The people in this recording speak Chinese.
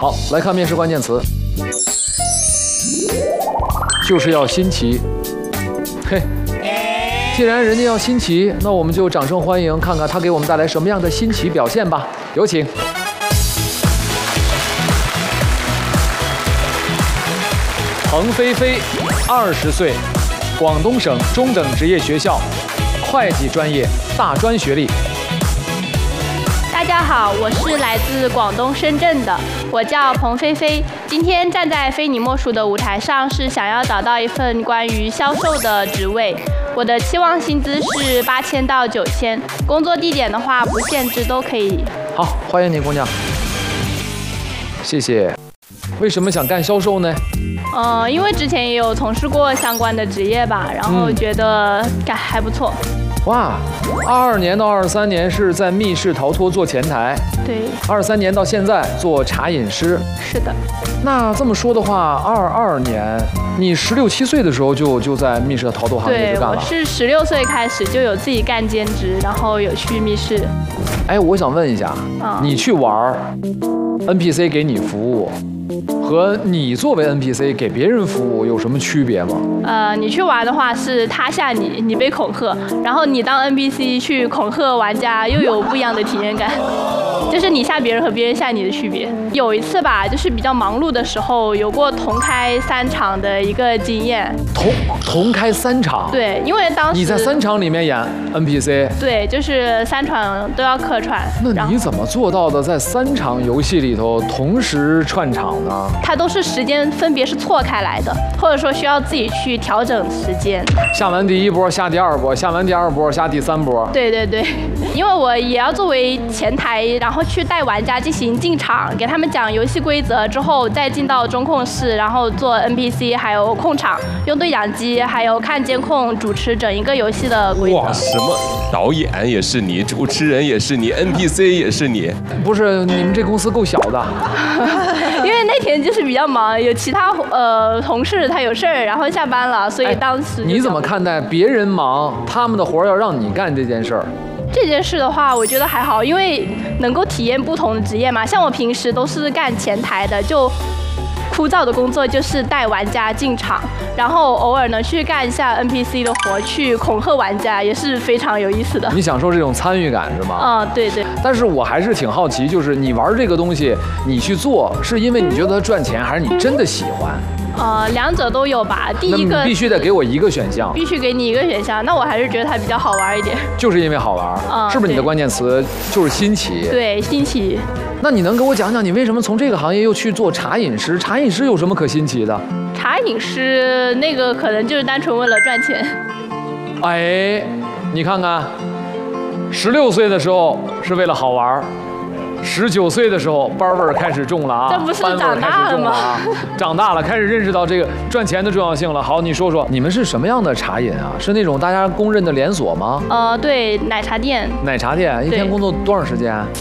好，来看面试关键词，就是要新奇。嘿，既然人家要新奇，那我们就掌声欢迎，看看他给我们带来什么样的新奇表现吧。有请。彭菲菲，20岁，广东省中等职业学校会计专业大专学历。 大家好，我是来自广东深圳的，我叫彭菲菲。今天站在非你莫属的舞台上，是想要找到一份关于销售的职位。我的期望薪资是8000到9000，工作地点的话不限制，都可以。 好，欢迎你，姑娘。谢谢。为什么想干销售呢？ 因为之前也有从事过相关的职业吧，然后觉得还不错。 哇，22年到23年是在密室逃脱做前台， 对 ，23年到现在做茶饮师。 是的。 那这么说的话，22年你16、17岁的时候就在密室逃脱行业去干了？ 对，我是16岁开始就有自己干兼职，然后有去密室。 哎，我想问一下，你去玩 NPC 给你服务，和你作为 NPC 给别人服务有什么区别吗？ 你去玩的话是他吓你，你被恐吓，然后你当 NPC 去恐吓玩家，又有不一样的体验感。就是你吓别人和别人吓你的区别。有一次吧，就是比较忙碌的时候，有过同开3场的一个经验。 同开3场？ 对，因为当时你在3场里面演 NPC。 对，就是3场都要客串。 那你怎么做到的在3场游戏里头同时串场呢？ 它都是时间分别是错开来的，或者说需要自己去调整时间。 下完第1波，下第2波，下完第2波，下第3波。 对对对，因为我也要作为前台，然后去带玩家进行进场，给他们讲游戏规则之后，再进到中控室，然后做 NPC， 还有控场，用对讲机，还有看监控，主持整一个游戏的规则。 哇，什么导演也是你，主持人也是你 ，NPC 也是你。 不是，你们这公司够小的。 因为那天就是比较忙，有其他同事他有事儿，然后下班了，所以当时。 你怎么看待别人忙，他们的活要让你干这件事儿？ 这件事的话，我觉得还好，因为能够体验不同的职业嘛。像我平时都是干前台的，就枯燥的工作就是带玩家进场，然后偶尔呢去干一下 NPC 的活，去恐吓玩家，也是非常有意思的。 你享受这种参与感是吗？ 对对。 但是我还是挺好奇，就是你玩这个东西，你去做是因为你觉得它赚钱，还是你真的喜欢？ 两者都有吧。第一个你必须得给我一个选项。 必须给你一个选项，那我还是觉得它比较好玩一点。 就是因为好玩，是不是你的关键词就是新奇？ 对，新奇。 那你能给我讲讲你为什么从这个行业又去做茶饮师？茶饮师有什么可新奇的？ 茶饮师那个可能就是单纯为了赚钱。 哎，你看看，16岁的时候是为了好玩。19岁的时候，班味儿开始重了啊！ 这不是长大了吗？ 长大了，开始认识到这个赚钱的重要性了。好，你说说，你们是什么样的茶饮啊？是那种大家公认的连锁吗？ 对，奶茶店。 奶茶店一天工作多长时间？